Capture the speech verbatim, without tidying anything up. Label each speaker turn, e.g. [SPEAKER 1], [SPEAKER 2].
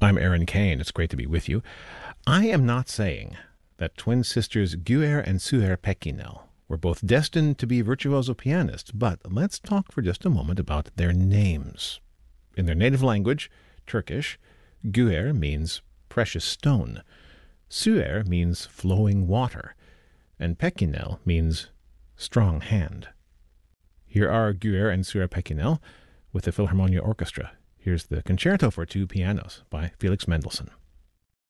[SPEAKER 1] I'm Aaron Kane. It's great to be with you. I am not saying that twin sisters Guer and Suher Pekinel were both destined to be virtuoso pianists, but let's talk for just a moment about their names. In their native language, Turkish, Guer means precious stone, Suher means flowing water, and Pekinel means strong hand. Here are Guer and Suher Pekinel with the Philharmonia Orchestra. Here's the Concerto for Two Pianos by Felix Mendelssohn.